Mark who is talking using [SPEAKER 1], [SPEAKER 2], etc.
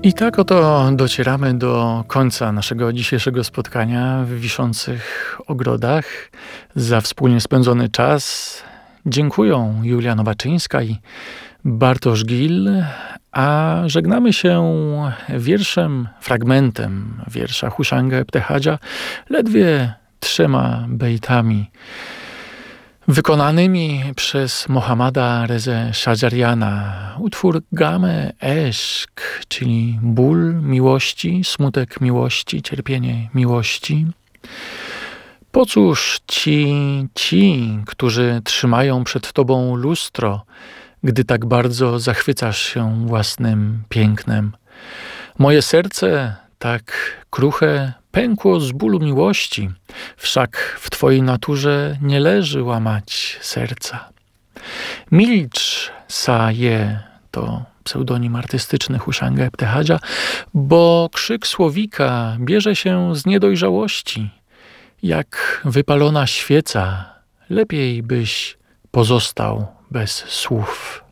[SPEAKER 1] I tak oto docieramy do końca naszego dzisiejszego spotkania w Wiszących Ogrodach. Za wspólnie spędzony czas dziękuję Julia Nowaczyńska i Bartosz Gil, a żegnamy się wierszem, fragmentem wiersza Huszanga Ebtehadzia, ledwie 3 bejtami wykonanymi przez Mohammada Rezę Szadżariana. Utwór Game Eshk, czyli ból miłości, smutek miłości, cierpienie miłości. Po cóż ci, którzy trzymają przed tobą lustro, gdy tak bardzo zachwycasz się własnym pięknem? Moje serce, tak kruche, pękło z bólu miłości, wszak w twojej naturze nie leży łamać serca. Milcz, Saje, to pseudonim artystyczny Huszanga Ebtehadzia, bo krzyk słowika bierze się z niedojrzałości. Jak wypalona świeca, lepiej byś pozostał bez słów.